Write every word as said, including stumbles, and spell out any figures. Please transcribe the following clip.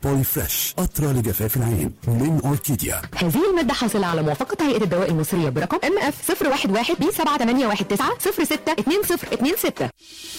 بولي فريش قطرة لجفاف العين من أوركيديا. هذه المادة حاصلة على موافقة هيئة الدواء المصرية برقم ام اف صفر واحد واحد بي سبعة ثمانية واحد تسعة صفر ستة اتنين صفر اتنين ستة.